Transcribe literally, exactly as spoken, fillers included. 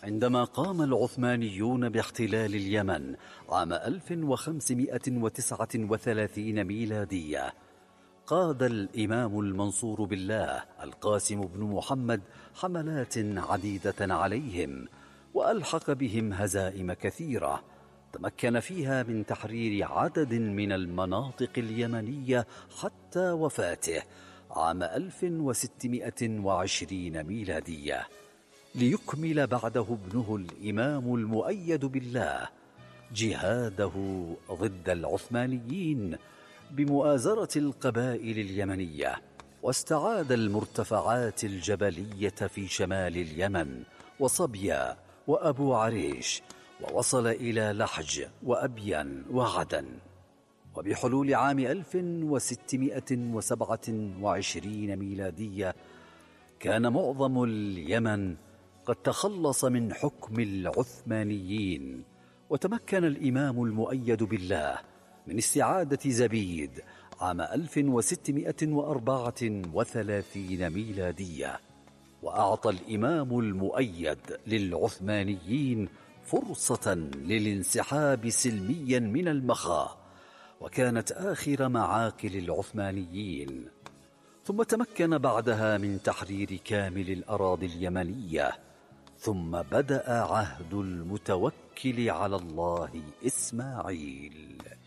عندما قام العثمانيون باحتلال اليمن عام ألف وخمسمائة وتسعة وثلاثين ميلادية، قاد الإمام المنصور بالله القاسم بن محمد حملات عديدة عليهم، وألحق بهم هزائم كثيرة تمكن فيها من تحرير عدد من المناطق اليمنية حتى وفاته عام ألف وستمائة وعشرين ميلادية، ليكمل بعده ابنه الإمام المؤيد بالله جهاده ضد العثمانيين بمؤازرة القبائل اليمنية، واستعاد المرتفعات الجبلية في شمال اليمن وصبيا وأبو عريش، ووصل إلى لحج وأبين وعدن. وبحلول عام ألف وستمائة وسبعة وعشرين ميلادية كان معظم اليمن قد تخلص من حكم العثمانيين، وتمكن الإمام المؤيد بالله من استعادة زبيد عام ألف وستمائة وأربعة وثلاثين ميلادية، وأعطى الإمام المؤيد للعثمانيين فرصة للانسحاب سلميا من المخا، وكانت آخر معاقل العثمانيين. ثم تمكن بعدها من تحرير كامل الأراضي اليمنية، ثم بدأ عهد المتوكل على الله إسماعيل.